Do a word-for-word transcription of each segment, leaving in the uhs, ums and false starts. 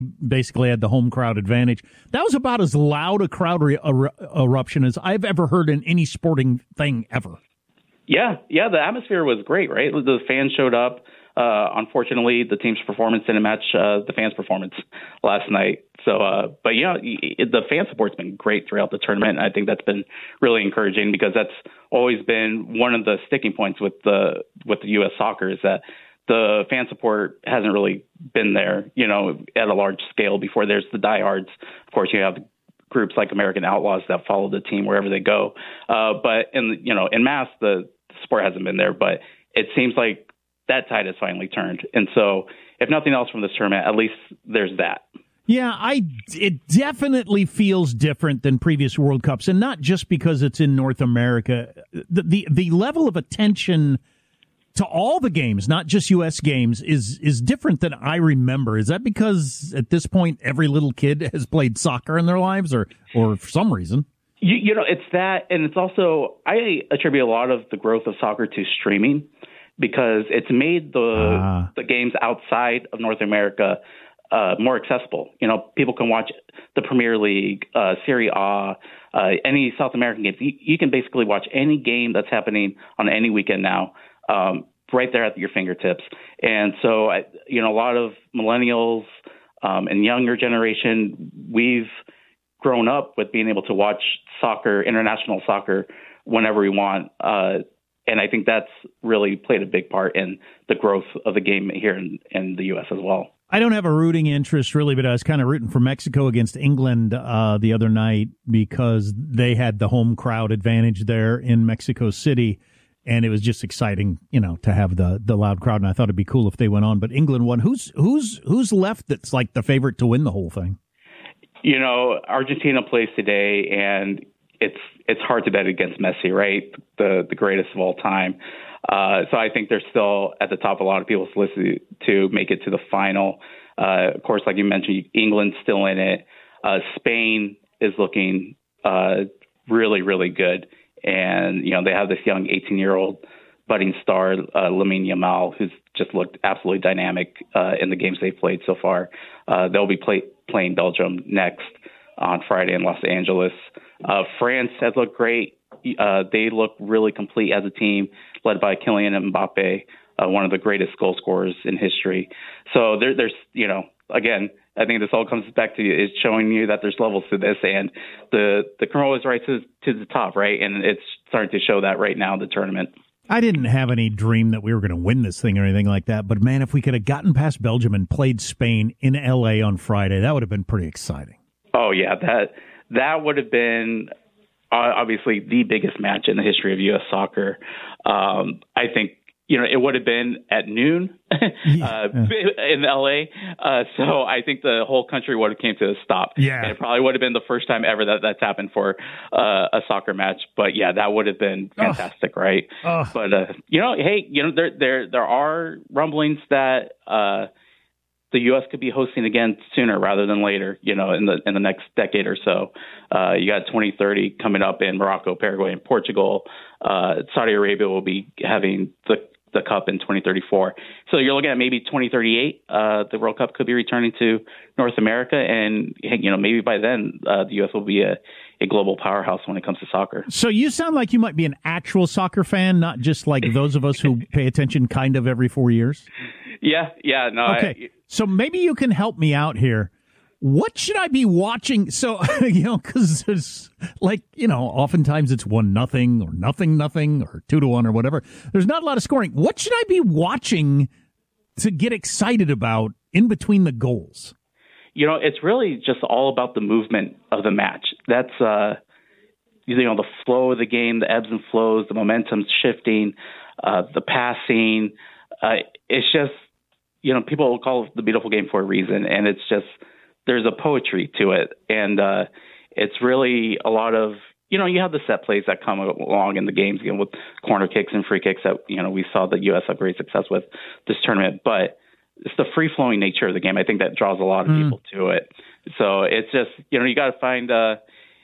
basically had the home crowd advantage. That was about as loud a crowd re- er- eruption as I've ever heard in any sporting thing ever. Yeah, yeah, the atmosphere was great, right? The fans showed up. Uh, unfortunately, the team's performance didn't match uh, the fans' performance last night. So, uh, but yeah, the fan support's been great throughout the tournament. I think that's been really encouraging because that's always been one of the sticking points with the with the U S soccer is that the fan support hasn't really been there, you know, at a large scale before. There's the diehards. Of course, you have groups like American Outlaws that follow the team wherever they go. Uh, but in you know, in mass, the sport hasn't been there. But it seems like that tide has finally turned. And so if nothing else from this tournament, at least there's that. Yeah, I, it definitely feels different than previous World Cups, and not just because it's in North America. The, the, the level of attention to all the games, not just U S games, is is different than I remember. Is that because at this point every little kid has played soccer in their lives, or or for some reason? You, you know, it's that, and it's also, I attribute a lot of the growth of soccer to streaming, because it's made the uh. the games outside of North America uh, more accessible. You know, people can watch the Premier League, uh, Serie A, uh, any South American games. You, you can basically watch any game that's happening on any weekend now, um, right there at your fingertips. And so, I, you know, a lot of millennials um, and younger generation, we've grown up with being able to watch soccer, international soccer, whenever we want. Uh, And I think that's really played a big part in the growth of the game here in, in the U S as well. I don't have a rooting interest, really, but I was kind of rooting for Mexico against England uh, the other night because they had the home crowd advantage there in Mexico City, and it was just exciting, you know, to have the, the loud crowd, and I thought it'd be cool if they went on. But England won. Who's who's who's left that's like the favorite to win the whole thing? You know, Argentina plays today, and it's it's hard to bet against Messi, right? The the greatest of all time. Uh, so I think they're still at the top of a lot of people's list to make it to the final. Uh, of course, like you mentioned, England's still in it. Uh, Spain is looking uh, really, really good. And, you know, they have this young eighteen-year-old budding star, uh, Lamine Yamal, who's just looked absolutely dynamic uh, in the games they've played so far. Uh, they'll be play- playing Belgium next on Friday in Los Angeles. Uh, France has looked great. Uh, they look really complete as a team, led by Kylian Mbappe, uh, one of the greatest goal scorers in history. So there, there's, you know, again, I think this all comes back to is showing you that there's levels to this, and the the Corolla is right to, to the top, right? And it's starting to show that right now in the tournament. I didn't have any dream that we were going to win this thing or anything like that, but man, if we could have gotten past Belgium and played Spain in L A on Friday, that would have been pretty exciting. Oh yeah, that that would have been uh, obviously the biggest match in the history of U S soccer. Um, I think, you know, it would have been at noon uh, yeah. in L A. Uh, so I think the whole country would have came to a stop. Yeah. And it probably would have been the first time ever that that's happened for uh, a soccer match. But yeah, that would have been fantastic, oh. right? Oh. But, uh, you know, hey, you know, there there there are rumblings that uh, the U S could be hosting again sooner rather than later, you know, in the in the next decade or so. Uh, you got twenty thirty coming up in Morocco, Paraguay, and Portugal. Uh, Saudi Arabia will be having the the Cup in twenty thirty-four. So you're looking at maybe twenty thirty-eight. Uh, the World Cup could be returning to North America, and you know maybe by then uh, the U S will be a, a global powerhouse when it comes to soccer. So you sound like you might be an actual soccer fan, not just like those of us who pay attention kind of every four years. Yeah, yeah, no. Okay, I, so maybe you can help me out here. What should I be watching? So, you know, because there's like, you know, oftentimes it's one nothing or nothing nothing or two to one or whatever. There's not a lot of scoring. What should I be watching to get excited about in between the goals? You know, it's really just all about the movement of the match. That's, uh, you know, the flow of the game, the ebbs and flows, the momentum shifting, uh, the passing. Uh, it's just, you know, people will call it the beautiful game for a reason. And it's just, there's a poetry to it. And uh, it's really a lot of, you know, you have the set plays that come along in the games, you know, with corner kicks and free kicks that, you know, we saw the U S have great success with this tournament. But it's the free-flowing nature of the game, I think, that draws a lot of mm. people to it. So it's just, you know, you got to find uh,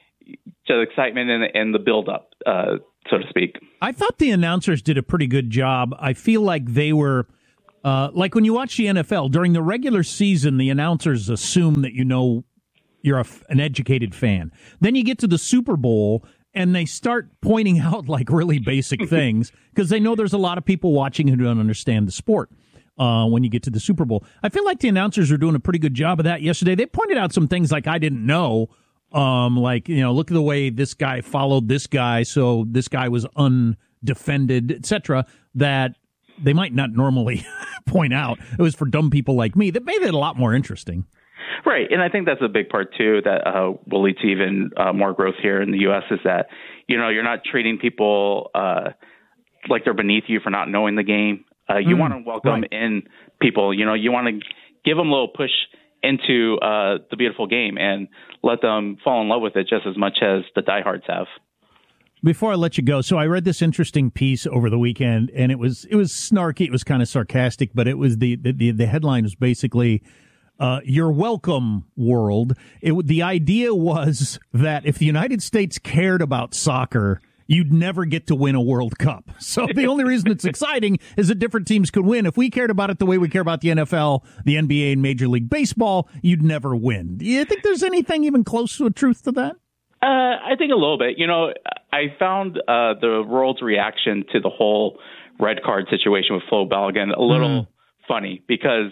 just excitement in, in the build-up, uh, so to speak. I thought the announcers did a pretty good job. I feel like they were Uh, like when you watch the N F L, during the regular season, the announcers assume that you know you're a, an educated fan. Then you get to the Super Bowl, and they start pointing out like really basic things because they know there's a lot of people watching who don't understand the sport. Uh, when you get to the Super Bowl, I feel like the announcers are doing a pretty good job of that yesterday. They pointed out some things like I didn't know, um, like, you know, look at the way this guy followed this guy, so this guy was undefended, et cetera, that they might not normally point out. It was for dumb people like me. That made it a lot more interesting. Right, and I think that's a big part, too, that uh, will lead to even uh, more growth here in the U S is that, you know, you're not treating people uh, like they're beneath you for not knowing the game. Uh, you mm, want to welcome right. in people. You know, you want to give them a little push into uh, the beautiful game and let them fall in love with it just as much as the diehards have. Before I let you go, so I read this interesting piece over the weekend, and it was it was snarky. It was kind of sarcastic, but it was the the, the headline was basically uh, "You're welcome, world." It the idea was that if the United States cared about soccer, you'd never get to win a World Cup. So the only reason it's exciting is that different teams could win. If we cared about it the way we care about the N F L, the N B A, and Major League Baseball, you'd never win. Do you think there's anything even close to a truth to that? Uh, I think a little bit. You know, I found uh, the world's reaction to the whole red card situation with Flo Balogun a little mm. funny because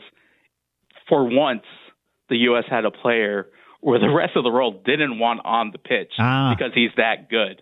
for once the U S had a player where the rest of the world didn't want on the pitch ah. because he's that good.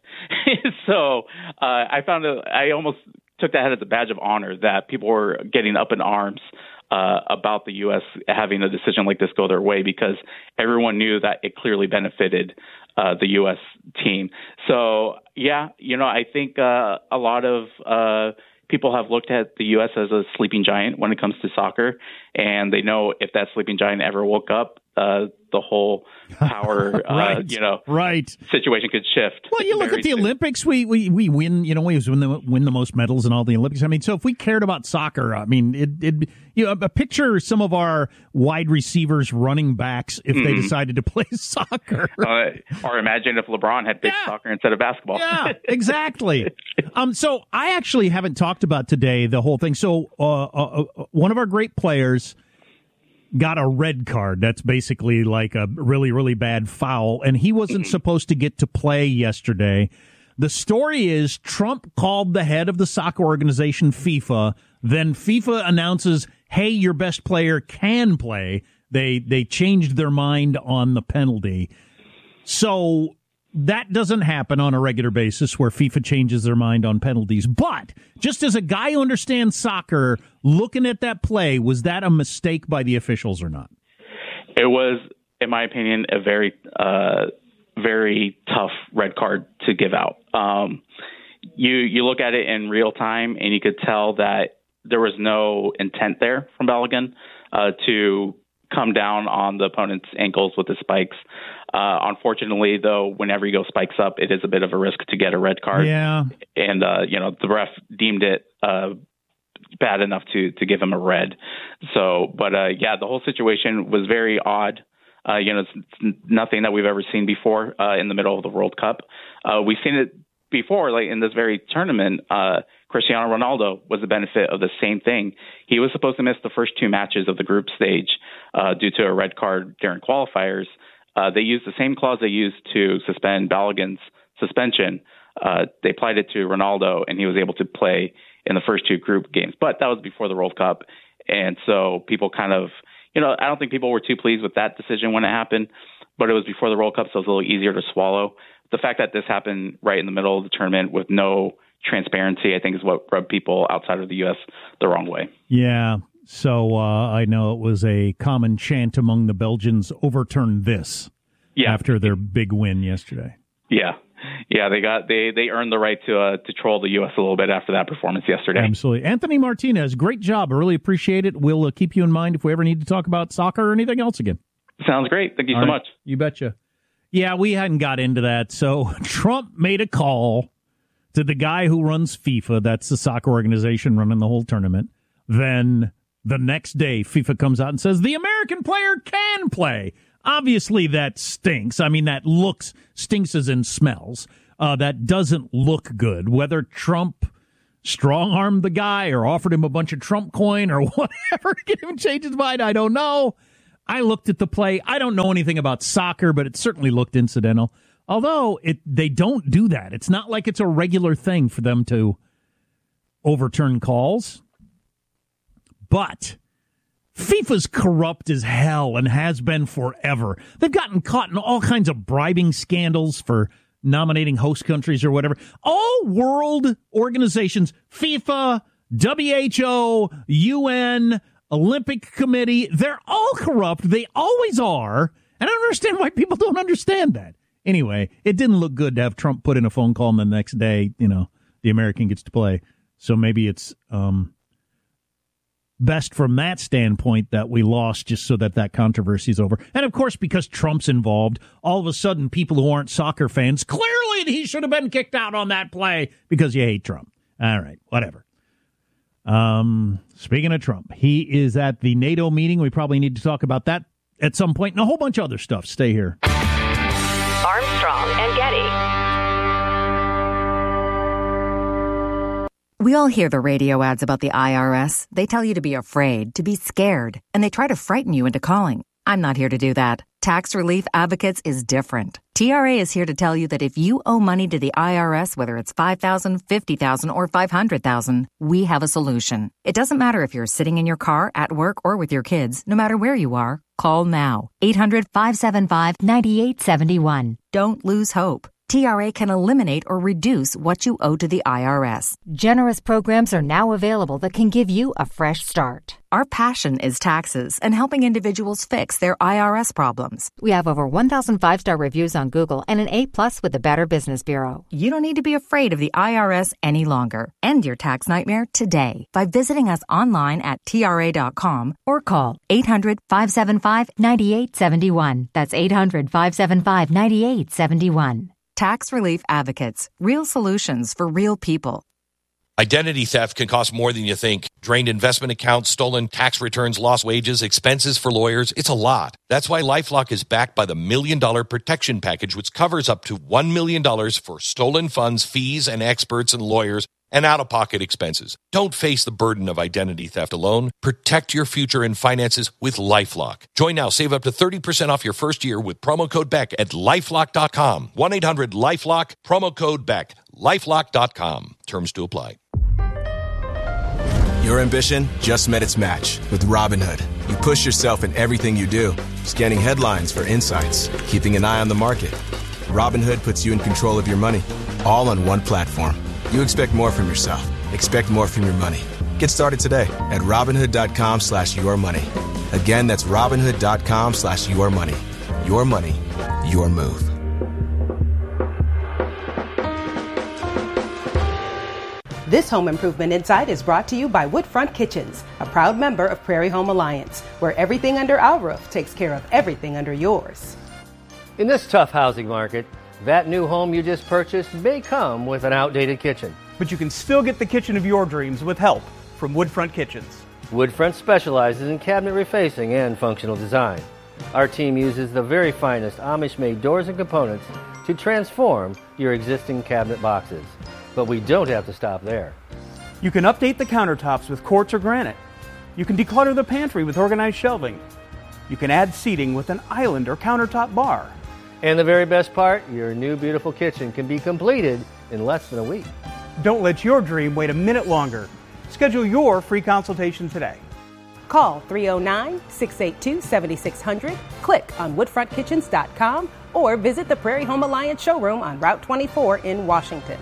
so uh, I found it, I almost took that as a badge of honor that people were getting up in arms uh, about the U S having a decision like this go their way because everyone knew that it clearly benefited uh, the U S team. So, yeah, you know, I think uh, a lot of uh, people have looked at the U S as a sleeping giant when it comes to soccer, and they know if that sleeping giant ever woke up, uh, the whole power, right. uh, you know, right. situation could shift. Well, you look at the soon. Olympics, we, we, we win, you know, we win the, win the most medals in all the Olympics. I mean, so if we cared about soccer, I mean, it, it you know, a picture some of our wide receivers, running backs, if mm-hmm. they decided to play soccer. Uh, or imagine if LeBron had picked yeah. soccer instead of basketball. Yeah, exactly. um, so I actually haven't talked about today the whole thing. So uh, uh, one of our great players got a red card. That's basically like a really, really bad foul. And he wasn't supposed to get to play yesterday. The story is Trump called the head of the soccer organization, FIFA. Then FIFA announces, hey, your best player can play. They, they changed their mind on the penalty. So that doesn't happen on a regular basis where FIFA changes their mind on penalties. But just as a guy who understands soccer, looking at that play, was that a mistake by the officials or not? It was, in my opinion, a very, uh, very tough red card to give out. Um, you you look at it in real time, and you could tell that there was no intent there from Balogun uh, to come down on the opponent's ankles with the spikes. Uh, unfortunately, though, whenever you go spikes up, it is a bit of a risk to get a red card. Yeah. And, uh, you know, the ref deemed it uh, bad enough to, to give him a red. So, but, uh, yeah, the whole situation was very odd. Uh, you know, it's, it's nothing that we've ever seen before uh, in the middle of the World Cup. Uh, we've seen it before, like in this very tournament. uh, Cristiano Ronaldo was the benefit of the same thing. He was supposed to miss the first two matches of the group stage uh, due to a red card during qualifiers. Uh, they used the same clause they used to suspend Balogun's suspension. Uh, they applied it to Ronaldo, and he was able to play in the first two group games. But that was before the World Cup. And so people kind of, you know, I don't think people were too pleased with that decision when it happened, but it was before the World Cup, so it was a little easier to swallow. The fact that this happened right in the middle of the tournament with no transparency, I think, is what rubbed people outside of the U S the wrong way. Yeah. So uh, I know it was a common chant among the Belgians, overturn this yeah. after their big win yesterday. Yeah. Yeah, they got they they earned the right to uh, to troll the U S a little bit after that performance yesterday. Absolutely. Anthony Martinez, great job. I really appreciate it. We'll uh, keep you in mind if we ever need to talk about soccer or anything else again. Sounds great. Thank you All so right. much. You betcha. Yeah, we hadn't got into that. So Trump made a call to the guy who runs FIFA. That's the soccer organization running the whole tournament. Then the next day, FIFA comes out and says, the American player can play. Obviously, that stinks. I mean, that looks, stinks as in smells. Uh, that doesn't look good. Whether Trump strong-armed the guy or offered him a bunch of Trump coin or whatever to get him to change his mind. I don't know. I looked at the play. I don't know anything about soccer, but it certainly looked incidental. Although it, they don't do that. It's not like it's a regular thing for them to overturn calls. But FIFA's corrupt as hell and has been forever. They've gotten caught in all kinds of bribing scandals for nominating host countries or whatever. All world organizations, FIFA, W H O, U N, Olympic Committee, they're all corrupt. They always are. And I don't understand why people don't understand that. Anyway, it didn't look good to have Trump put in a phone call and the next day, you know, the American gets to play. So maybe it's um, best from that standpoint that we lost just so that that controversy is over. And, of course, because Trump's involved, all of a sudden people who aren't soccer fans, clearly he should have been kicked out on that play because you hate Trump. All right, whatever. Um, speaking of Trump, he is at the NATO meeting. We probably need to talk about that at some point and a whole bunch of other stuff. Stay here. Armstrong and Getty. We all hear the radio ads about the I R S. They tell you to be afraid, to be scared, and they try to frighten you into calling. I'm not here to do that. Tax Relief Advocates is different. T R A is here to tell you that if you owe money to the I R S, whether it's five thousand dollars, fifty thousand dollars, or five hundred thousand dollars, we have a solution. It doesn't matter if you're sitting in your car, at work, or with your kids. No matter where you are, call now. eight hundred, five seven five, nine eight seven one. Don't lose hope. T R A can eliminate or reduce what you owe to the I R S. Generous programs are now available that can give you a fresh start. Our passion is taxes and helping individuals fix their I R S problems. We have over one thousand five-star reviews on Google and an A plus with the Better Business Bureau. You don't need to be afraid of the I R S any longer. End your tax nightmare today by visiting us online at T R A dot com or call eight hundred, five seven five, nine eight seven one. That's eight hundred, five seven five, nine eight seven one. Tax Relief Advocates. Real solutions for real people. Identity theft can cost more than you think. Drained investment accounts, stolen tax returns, lost wages, expenses for lawyers. It's a lot. That's why LifeLock is backed by the Million Dollar Protection Package, which covers up to one million dollars for stolen funds, fees, and experts and lawyers, and out-of-pocket expenses. Don't face the burden of identity theft alone. Protect your future and finances with LifeLock. Join now. Save up to thirty percent off your first year with promo code Beck at LifeLock dot com. one eight hundred LifeLock, promo code Beck. LifeLock dot com. Terms to apply. Your ambition just met its match with Robinhood. You push yourself in everything you do, scanning headlines for insights, keeping an eye on the market. Robinhood puts you in control of your money, all on one platform. You expect more from yourself. Expect more from your money. Get started today at Robinhood.com slash your money. Again, that's Robinhood.com slash your money. Your money, your move. This Home Improvement Insight is brought to you by Woodfront Kitchens, a proud member of Prairie Home Alliance, where everything under our roof takes care of everything under yours. In this tough housing market, that new home you just purchased may come with an outdated kitchen. But you can still get the kitchen of your dreams with help from Woodfront Kitchens. Woodfront specializes in cabinet refacing and functional design. Our team uses the very finest Amish-made doors and components to transform your existing cabinet boxes. But we don't have to stop there. You can update the countertops with quartz or granite. You can declutter the pantry with organized shelving. You can add seating with an island or countertop bar. And the very best part, your new beautiful kitchen can be completed in less than a week. Don't let your dream wait a minute longer. Schedule your free consultation today. Call three oh nine, six eight two, seven six zero zero, click on woodfront kitchens dot com, or visit the Prairie Home Alliance showroom on Route twenty-four in Washington.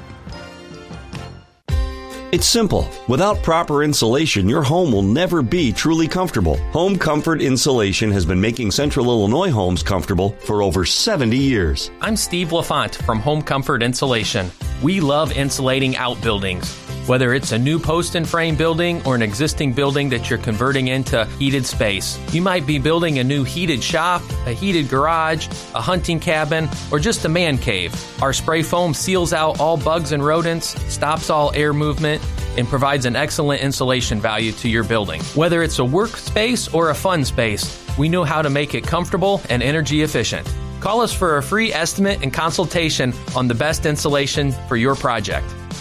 It's simple. Without proper insulation, your home will never be truly comfortable. Home Comfort Insulation has been making Central Illinois homes comfortable for over seventy years. I'm Steve LaFont from Home Comfort Insulation. We love insulating outbuildings. Whether it's a new post and frame building or an existing building that you're converting into heated space. You might be building a new heated shop, a heated garage, a hunting cabin, or just a man cave. Our spray foam seals out all bugs and rodents, stops all air movement, and provides an excellent insulation value to your building. Whether it's a workspace or a fun space, we know how to make it comfortable and energy efficient. Call us for a free estimate and consultation on the best insulation for your project.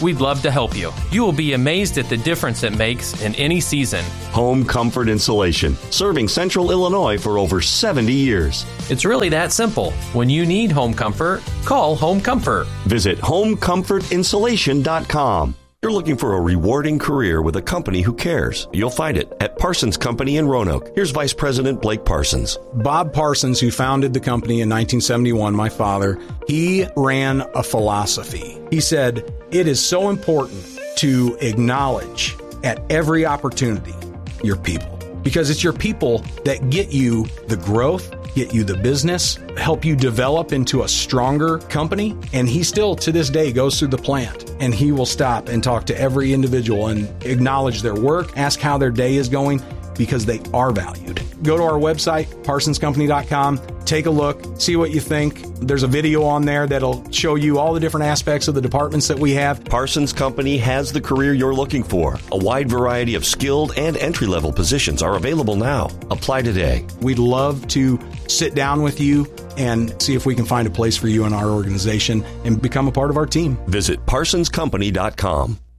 we'd love to help you. You will be amazed at the difference it makes in any season. Home Comfort Insulation, serving Central Illinois for over seventy years. It's really that simple. When you need home comfort, call Home Comfort. Visit home comfort insulation dot com. You're looking for a rewarding career with a company who cares. You'll find it at Parsons Company in Roanoke. Here's Vice President Blake Parsons. Bob Parsons, who founded the company in nineteen seventy-one, my father, he ran a philosophy. He said, it is so important to acknowledge at every opportunity your people, because it's your people that get you the growth, get you the business, help you develop into a stronger company. And he still, to this day, goes through the plant and he will stop and talk to every individual and acknowledge their work, ask how their day is going, because they are valued. Go to our website, parsons company dot com, take a look, see what you think. There's a video on there that'll show you all the different aspects of the departments that we have. Parsons Company has the career you're looking for. A wide variety of skilled and entry-level positions are available now. Apply today. We'd love to sit down with you and see if we can find a place for you in our organization and become a part of our team. Visit parsons company dot com.